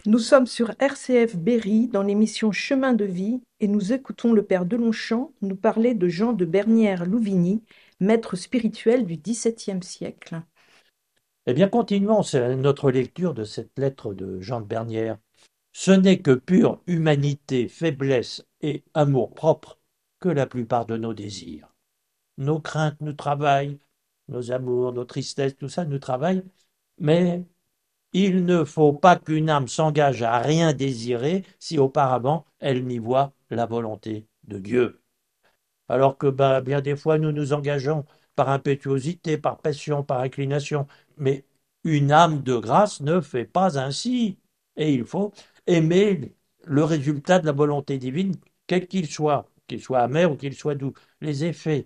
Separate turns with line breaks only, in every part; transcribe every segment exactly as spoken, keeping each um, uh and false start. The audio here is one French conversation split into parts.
Nous sommes sur R C F Berry dans l'émission Chemin de vie et nous écoutons le père Delonchamp nous parler de Jean de Bernières-Louvigny, maître spirituel du dix-septième siècle.
Eh bien, continuons c'est notre lecture de cette lettre de Jean de Bernières. Ce n'est que pure humanité, faiblesse et amour-propre que la plupart de nos désirs. Nos craintes nous travaillent, nos amours, nos tristesses, tout ça nous travaille, mais il ne faut pas qu'une âme s'engage à rien désirer si auparavant elle n'y voit la volonté de Dieu. Alors que bah, bien des fois nous nous engageons par impétuosité, par passion, par inclination, mais une âme de grâce ne fait pas ainsi. Et il faut aimer le résultat de la volonté divine, quel qu'il soit, qu'il soit amer ou qu'il soit doux. Les effets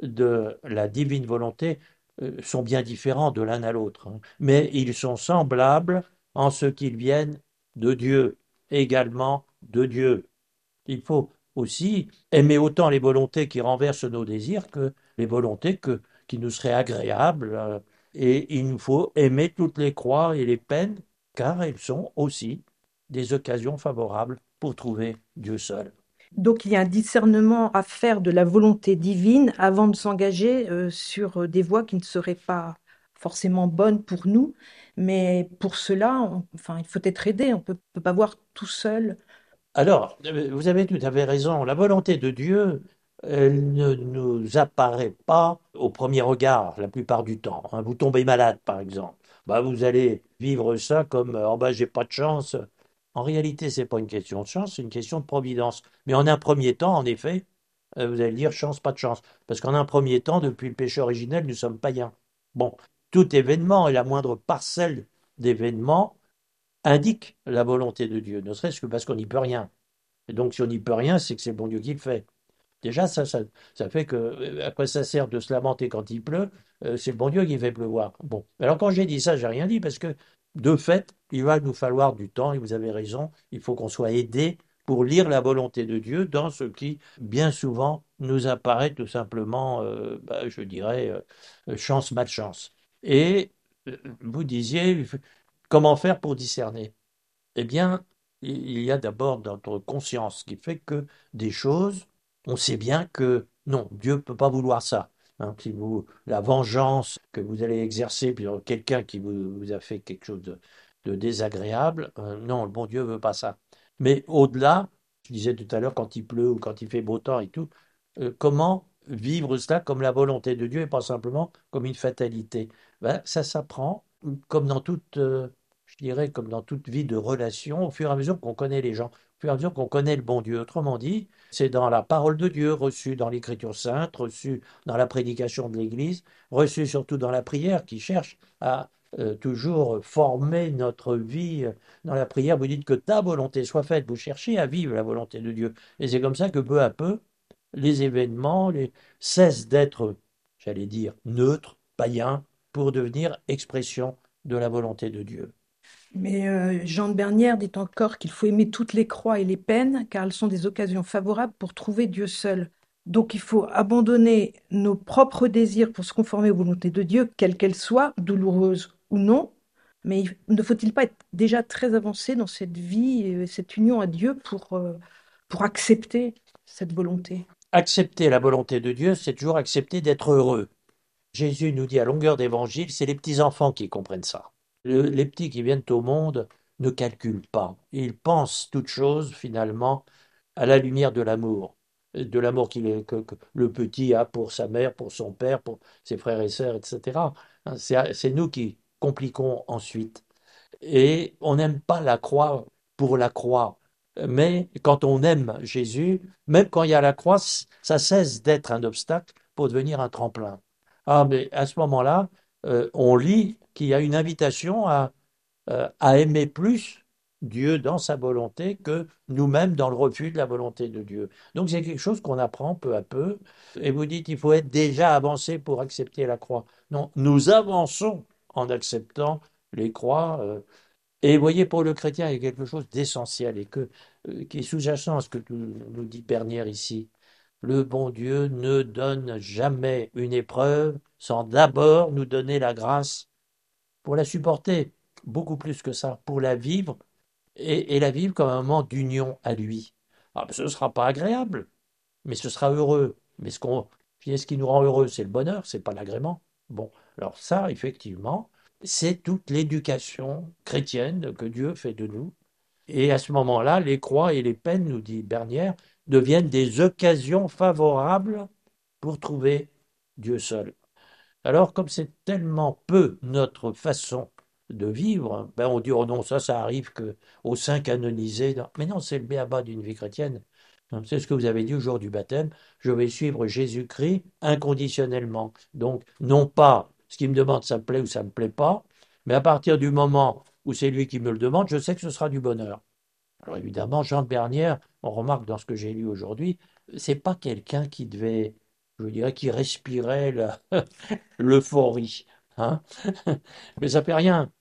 de la divine volonté euh, sont bien différents de l'un à l'autre, hein, mais ils sont semblables en ce qu'ils viennent de Dieu, également de Dieu. Il faut aussi aimer autant les volontés qui renversent nos désirs que les volontés que, qui nous seraient agréables. euh, Et il nous faut aimer toutes les croix et les peines, car elles sont aussi des occasions favorables pour trouver Dieu seul.
Donc il y a un discernement à faire de la volonté divine avant de s'engager euh, sur euh, des voies qui ne seraient pas forcément bonnes pour nous, mais pour cela, on- enfin, il faut être aidé, on ne peut, peut pas voir tout seul.
Alors, euh, vous avez tout à fait raison, la volonté de Dieu, elle ne nous apparaît pas au premier regard la plupart du temps, hein. Vous tombez malade, par exemple. Bah, vous allez vivre ça comme euh, oh bah, j'ai pas de chance. En réalité, c'est pas une question de chance, c'est une question de providence. Mais en un premier temps, en effet, euh, vous allez dire chance, pas de chance. Parce qu'en un premier temps, depuis le péché originel, nous sommes païens. Bon, tout événement et la moindre parcelle d'événement indique la volonté de Dieu, ne serait-ce que parce qu'on n'y peut rien. Et donc, si on n'y peut rien, c'est que c'est le bon Dieu qui le fait. Déjà, ça, ça, ça fait que, euh, à quoi ça sert de se lamenter quand il pleut? Euh, c'est le bon Dieu qui fait pleuvoir. Bon. Alors, quand j'ai dit ça, j'ai rien dit parce que, de fait, il va nous falloir du temps, et vous avez raison, il faut qu'on soit aidé pour lire la volonté de Dieu dans ce qui, bien souvent, nous apparaît tout simplement, euh, bah, je dirais, euh, chance, malchance. Et euh, vous disiez, comment faire pour discerner? Eh bien, il y a d'abord notre conscience qui fait que des choses, on sait bien que non, Dieu ne peut pas vouloir ça. Hein, si vous, la vengeance que vous allez exercer sur quelqu'un qui vous, vous a fait quelque chose de, de désagréable, euh, non, le bon Dieu ne veut pas ça. Mais au-delà, je disais tout à l'heure, quand il pleut ou quand il fait beau temps et tout, euh, comment vivre cela comme la volonté de Dieu et pas simplement comme une fatalité? Ben, ça s'apprend, comme dans toute, euh, je dirais, comme dans toute vie de relation, au fur et à mesure qu'on connaît les gens, au fur et à mesure qu'on connaît le bon Dieu. Autrement dit, c'est dans la parole de Dieu, reçue dans l'Écriture sainte, reçue dans la prédication de l'Église, reçue surtout dans la prière, qui cherche à euh, toujours former notre vie. Dans la prière, vous dites que ta volonté soit faite, vous cherchez à vivre la volonté de Dieu. Et c'est comme ça que peu à peu, les événements les... cessent d'être, j'allais dire, neutres, païens, pour devenir expression de la volonté de Dieu.
Mais euh, Jean de Bernière dit encore qu'il faut aimer toutes les croix et les peines, car elles sont des occasions favorables pour trouver Dieu seul. Donc il faut abandonner nos propres désirs pour se conformer aux volontés de Dieu, quelles qu'elles soient, douloureuses ou non. Mais il- ne faut-il pas être déjà très avancé dans cette vie, et cette union à Dieu pour, euh, pour accepter cette volonté?
Accepter la volonté de Dieu, c'est toujours accepter d'être heureux. Jésus nous dit à longueur d'évangile, c'est les petits-enfants qui comprennent ça. Le- les petits qui viennent au monde ne calculent pas. Ils pensent toute chose, finalement, à la lumière de l'amour. De l'amour qu'il- que, que le petit a pour sa mère, pour son père, pour ses frères et sœurs, et cetera. Hein, C'est c'est nous qui compliquons ensuite. Et on n'aime pas la croix pour la croix. Mais quand on aime Jésus, même quand il y a la croix, ça cesse d'être un obstacle pour devenir un tremplin. Ah, mais à ce moment-là, euh, on lit qu'il y a une invitation à, euh, à aimer plus Dieu dans sa volonté que nous-mêmes dans le refus de la volonté de Dieu. Donc c'est quelque chose qu'on apprend peu à peu. Et vous dites, il faut être déjà avancé pour accepter la croix. Non, nous avançons en acceptant les croix. euh, et vous voyez, pour le chrétien, il y a quelque chose d'essentiel et que, euh, qui est sous-jacent à ce que nous, nous dit Bernière ici. Le bon Dieu ne donne jamais une épreuve sans d'abord nous donner la grâce pour la supporter, beaucoup plus que ça, pour la vivre et, et la vivre comme un moment d'union à lui. Ah, ben, ce ne sera pas agréable, mais ce sera heureux. Mais ce qu'on, ce qui nous rend heureux, c'est le bonheur, c'est pas l'agrément. Bon, alors ça, effectivement, c'est toute l'éducation chrétienne que Dieu fait de nous. Et à ce moment-là, les croix et les peines, nous dit Bernière, deviennent des occasions favorables pour trouver Dieu seul. Alors, comme c'est tellement peu notre façon de vivre, ben on dit, oh non, ça, ça arrive que aux saints canonisés. Mais non, c'est le béaba d'une vie chrétienne. C'est ce que vous avez dit au jour du baptême. Je vais suivre Jésus-Christ inconditionnellement. Donc, non pas ce qu'il me demande, ça me plaît ou ça me plaît pas, mais à partir du moment où c'est lui qui me le demande, je sais que ce sera du bonheur. Alors évidemment, Jean de Bernière, on remarque dans ce que j'ai lu aujourd'hui, c'est pas quelqu'un qui devait, je dirais, qui respirait la- l'euphorie, hein. Mais ça fait rien.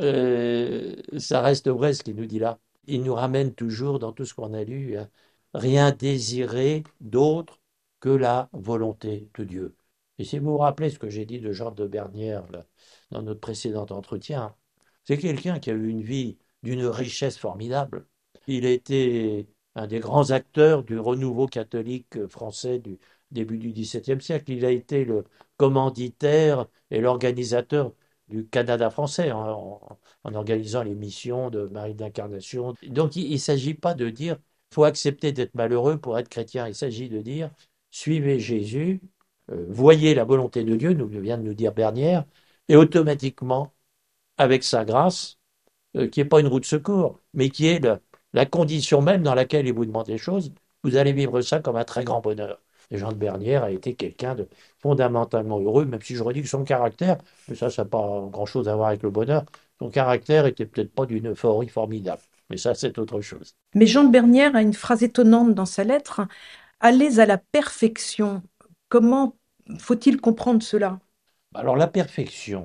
Euh, ça reste vrai ce qu'il nous dit là. Il nous ramène toujours dans tout ce qu'on a lu, à rien désirer d'autre que la volonté de Dieu. Et si vous vous rappelez ce que j'ai dit de Jean de Bernière là, dans notre précédent entretien, c'est quelqu'un qui a eu une vie d'une richesse formidable. Il a été un des grands acteurs du renouveau catholique français du début du XVIIe siècle. Il a été le commanditaire et l'organisateur du Canada français en, en- en organisant les missions de Marie d'Incarnation. Donc il ne s'agit pas de dire il faut accepter d'être malheureux pour être chrétien. Il s'agit de dire suivez Jésus, euh, voyez la volonté de Dieu, nous vient de nous dire Bernière, et automatiquement, avec sa grâce, euh, qui n'est pas une roue de secours, mais qui est le- la condition même dans laquelle il vous demande des choses, vous allez vivre ça comme un très grand bonheur. Et Jean de Bernière a été quelqu'un de fondamentalement heureux, même si je redis que son caractère, mais ça, ça n'a pas grand-chose à voir avec le bonheur, son caractère était peut-être pas d'une euphorie formidable. Mais ça, c'est autre chose.
Mais Jean de Bernière a une phrase étonnante dans sa lettre. Allez à la perfection. Comment faut-il comprendre cela?
Alors la perfection,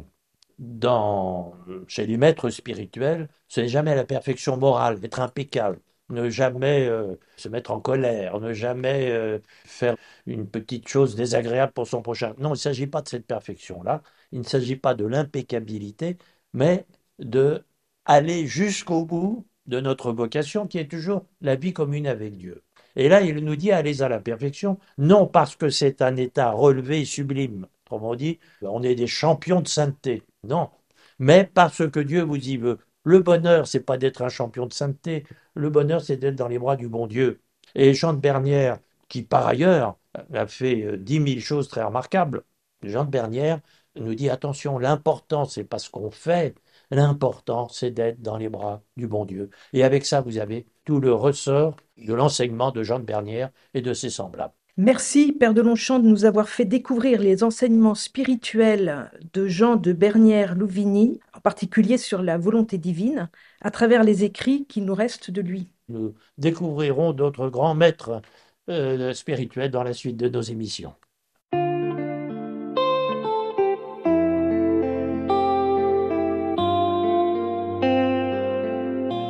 dans, chez les maîtres spirituels, ce n'est jamais la perfection morale, être impeccable, ne jamais euh, se mettre en colère, ne jamais euh, faire une petite chose désagréable pour son prochain. Non, il ne s'agit pas de cette perfection-là, il ne s'agit pas de l'impeccabilité, mais de aller jusqu'au bout de notre vocation qui est toujours la vie commune avec Dieu. Et là, il nous dit allez à la perfection, non parce que c'est un état relevé et sublime. Autrement dit, on est des champions de sainteté. Non, mais parce que Dieu vous y veut. Le bonheur, c'est pas d'être un champion de sainteté. Le bonheur, c'est d'être dans les bras du bon Dieu. Et Jean de Bernière, qui par ailleurs a fait euh, dix mille choses très remarquables, Jean de Bernière nous dit attention, l'important, c'est pas ce qu'on fait, l'important, c'est d'être dans les bras du bon Dieu. Et avec ça, vous avez tout le ressort de l'enseignement de Jean de Bernière et de ses semblables.
Merci, Père de Longchamp, de nous avoir fait découvrir les enseignements spirituels de Jean de Bernière-Louvigny, en particulier sur la volonté divine, à travers les écrits qui nous restent de lui.
Nous découvrirons d'autres grands maîtres euh, spirituels dans la suite de nos émissions.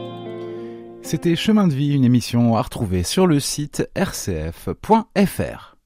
C'était Chemin de vie, une émission à retrouver sur le site r c f point f r.